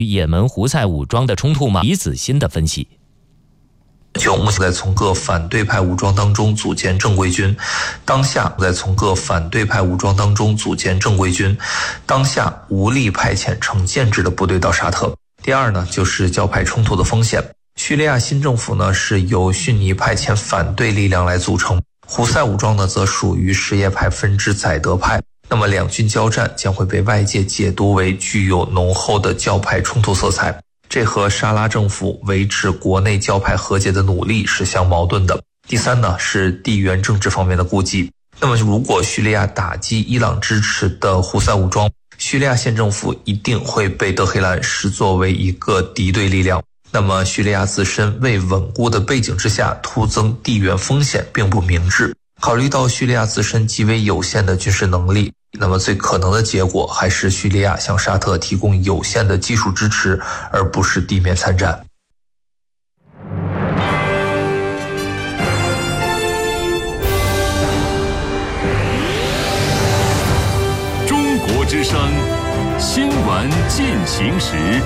也门胡塞武装的冲突吗？李子欣的分析。 就目前在从各反对派武装当中组建正规军，当下无力派遣成建制的部队到沙特。第二呢，就是教派冲突的风险。叙利亚新政府呢是由逊尼派遣反对力量来组成，胡塞武装呢则属于什叶派分支宰德派。那么两军交战将会被外界解读为具有浓厚的教派冲突色彩。这和沙拉政府维持国内教派和解的努力是相矛盾的。第三呢，是地缘政治方面的顾忌。那么如果叙利亚打击伊朗支持的胡塞武装，叙利亚县政府一定会被德黑兰视作为一个敌对力量。那么叙利亚自身未稳固的背景之下，突增地缘风险并不明智。考虑到叙利亚自身极为有限的军事能力，那么最可能的结果还是叙利亚向沙特提供有限的技术支持，而不是地面参战。 中国之声，新闻进行时。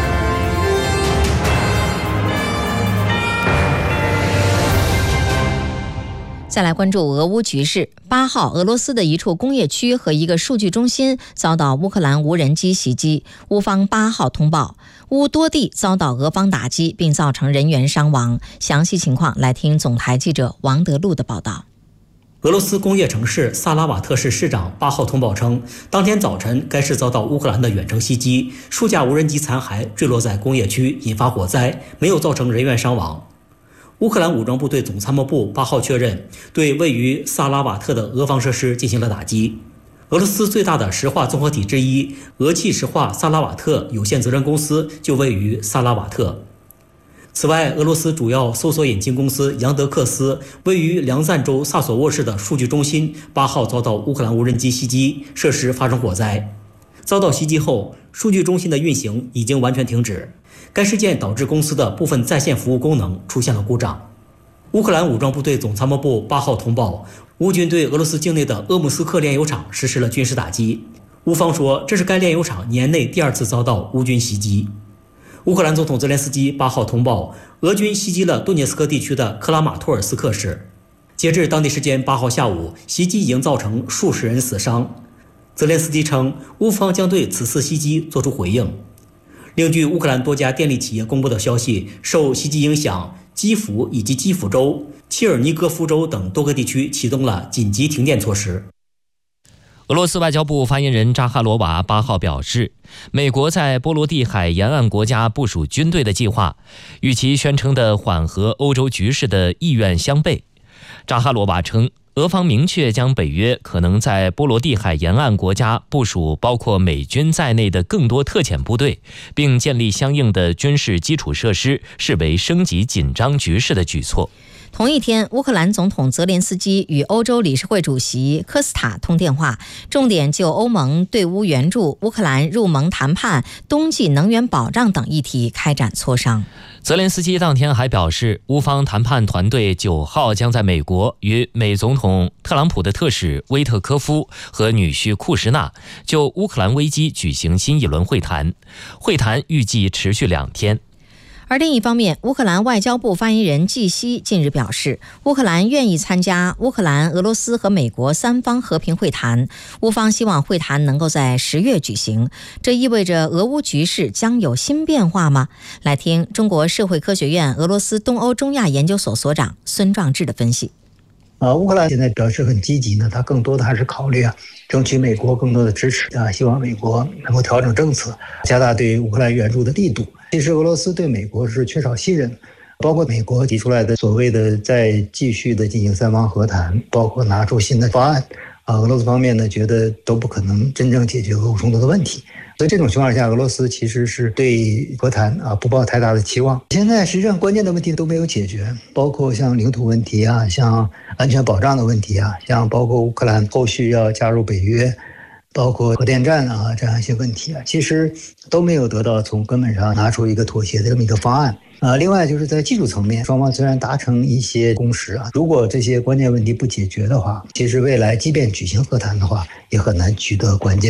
再来关注俄乌局势。8号，俄罗斯的一处工业区和一个数据中心遭到乌克兰无人机袭击。乌方8号通报，乌多地遭到俄方打击，并造成人员伤亡。详细情况来听总台记者王德禄的报道。 俄罗斯工业城市萨拉瓦特市市长8号通报称，当天早晨该市遭到乌克兰的远程袭击，数架无人机残骸坠落在工业区，引发火灾，没有造成人员伤亡。乌克兰武装部队总参谋部8号确认，对位于萨拉瓦特的俄方设施进行了打击。俄罗斯最大的石化综合体之一俄气石化萨拉瓦特有限责任公司就位于萨拉瓦特。此外，俄罗斯主要搜索引擎公司杨德克斯位于梁赞州萨索沃市的数据中心8号遭到乌克兰无人机袭击，设施发生火灾。遭到袭击后，数据中心的运行已经完全停止。该事件导致公司的部分在线服务功能出现了故障。乌克兰武装部队总参谋部8号通报，乌军对俄罗斯境内的鄂木斯克炼油厂实施了军事打击。乌方说，这是该炼油厂年内第2次遭到乌军袭击。乌克兰总统泽连斯基8号通报，俄军袭击了顿涅斯克地区的克拉马托尔斯克市。截至当地时间8号下午，袭击已经造成数十人死伤。泽连斯基称，乌方将对此次袭击作出回应。另据乌克兰多家电力企业公布的消息，受袭击影响，基辅以及基辅州、切尔尼戈夫州等多个地区启动了紧急停电措施。 俄罗斯外交部发言人扎哈罗娃8号表示，美国在波罗的海沿岸国家部署军队的计划，与其宣称的缓和欧洲局势的意愿相悖。扎哈罗娃称，俄方明确将北约可能在波罗的海沿岸国家部署包括美军在内的更多特遣部队，并建立相应的军事基础设施，视为升级紧张局势的举措。 同一天，乌克兰总统泽连斯基与欧洲理事会主席科斯塔通电话，重点就欧盟对乌援助、乌克兰入盟谈判、冬季能源保障等议题开展磋商。 泽连斯基当天还表示，乌方谈判团队9号将在美国与美总统特朗普的特使威特科夫和女婿库什纳就乌克兰危机举行新一轮会谈，会谈预计持续2天。 而另一方面，乌克兰外交部发言人季希近日表示，乌克兰愿意参加乌克兰、俄罗斯和美国3方和平会谈，乌方希望会谈能够在10月举行。这意味着俄乌局势将有新变化吗？来听中国社会科学院俄罗斯东欧中亚研究所所长孙壮志的分析。 乌克兰现在表示很积极呢，他更多的还是考虑争取美国更多的支持希望美国能够调整政策，加大对乌克兰援助的力度。其实俄罗斯对美国是缺少信任，包括美国提出来的所谓的再继续的进行3方和谈，包括拿出新的方案俄罗斯方面呢觉得都不可能真正解决俄乌冲突的问题。所以这种情况下，俄罗斯其实是对和谈不抱太大的期望。现在实际上关键的问题都没有解决，包括像领土问题像安全保障的问题像包括乌克兰后续要加入北约，包括核电站这样一些问题其实都没有得到从根本上拿出一个妥协的这么一个方案。另外就是在技术层面，双方虽然达成一些共识如果这些关键问题不解决的话，其实未来即便举行和谈的话，也很难取得关键